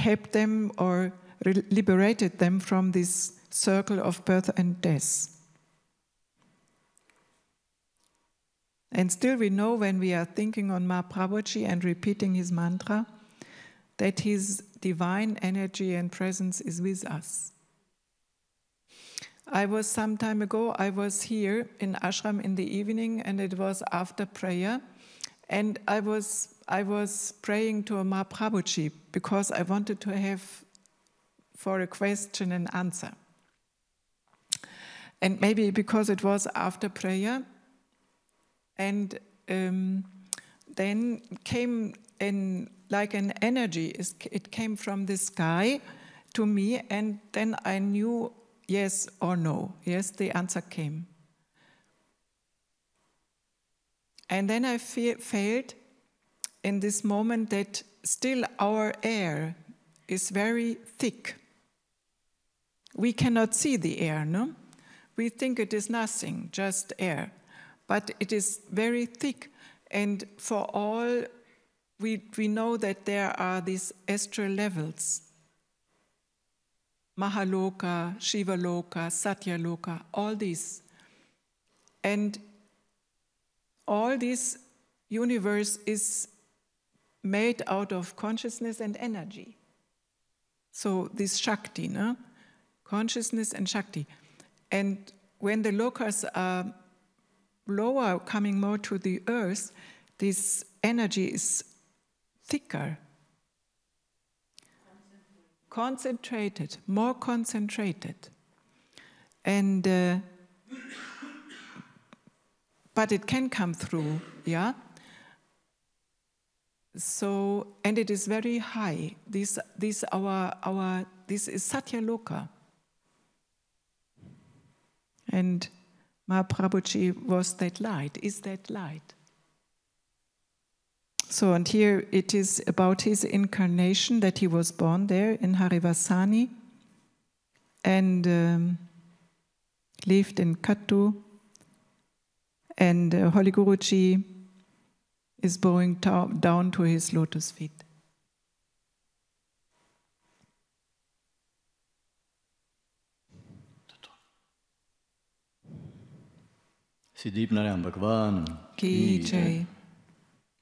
helped them or liberated them from this circle of birth and death. And still we know when we are thinking on Mahaprabhuji and repeating his mantra, that his divine energy and presence is with us. Some time ago, I was here in ashram in the evening, and it was after prayer, and I was praying to Mahaprabhuji because I wanted to have for a question and answer. And maybe because it was after prayer, and then came like an energy, it came from the sky to me, and then I knew yes or no. Yes, the answer came. And then I felt in this moment that still our air is very thick. We cannot see the air, no? We think it is nothing, just air. But it is very thick. And for all, we know that there are these astral levels. Mahaloka, Shivaloka, Satyaloka, all these. And all this universe is made out of consciousness and energy. So this Shakti, no? Consciousness and Shakti. And when the lokas are lower, coming more to the earth, this energy is thicker. Concentrated, more concentrated. And but it can come through, yeah? So, and it is very high. This is Satyaloka. And Mahaprabhuji was that light, is that light. So, and here it is about his incarnation, that he was born there in Harivasani and lived in Kattu. And Holy Guruji is bowing down to his lotus feet. Siddhi Narayan Bhagwan Ki Jai.